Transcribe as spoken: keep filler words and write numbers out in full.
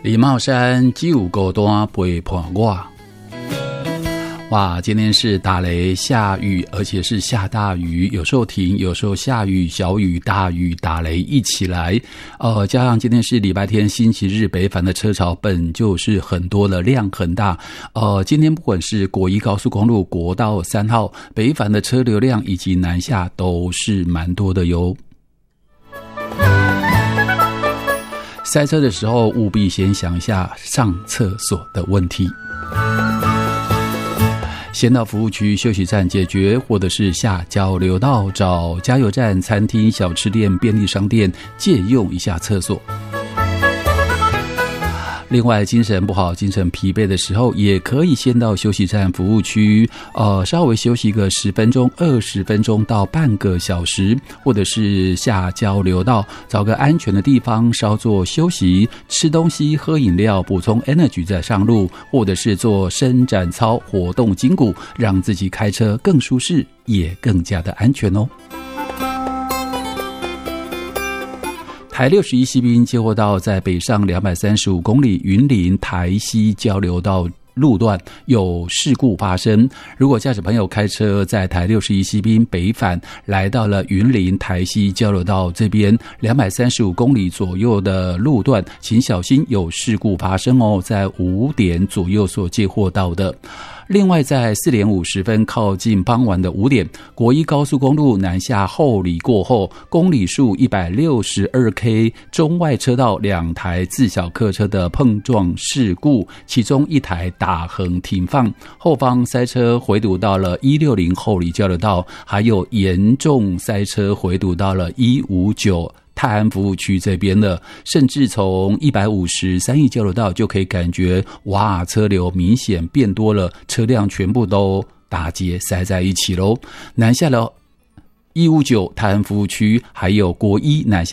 李茂山九个段陪伴我。哇，今天是打雷下雨，而且是下大雨，有时候停，有时候下雨，小雨、大雨、打雷一起来。呃，加上今天是礼拜天，星期日，北返的车潮本就是很多的，量很大。呃，今天不管是国一高速公路国道三号北返的车流量，以及南下都是蛮多的哟。塞车的时候，务必先想一下上厕所的问题。先到服务区休息站解决，或者是下交流道找加油站、餐厅、小吃店、便利商店借用一下厕所。另外，精神不好、精神疲惫的时候，也可以先到休息站服务区，呃，稍微休息个十分钟、二十分钟到半个小时，或者是下交流道，找个安全的地方稍作休息，吃东西、喝饮料，补充 energy 再上路，或者是做伸展操，活动筋骨，让自己开车更舒适，也更加的安全哦。台六十一西滨接驳道在北上两百三十五公里云林台西交流道路段有事故发生，如果驾驶朋友开车在台六十一西滨北返来到了云林台西交流道这边两百三十五公里左右的路段，请小心有事故发生哦，在五点左右所接获到的。另外，在四点五十分靠近傍晚的五点，国一高速公路南下后里过后，公里数一百六十二 K 中外车道两台自小客车的碰撞事故，其中一台打横停放，后方塞车回堵到了一六零后里交流道，还有严重塞车回堵到了一五九泰安服务区这边了，甚至从一百五十三义交流道就可以感觉，哇，车流明显变多了，车辆全部都打结塞在一起咯。南下了一五九泰安服务区，还有国一南下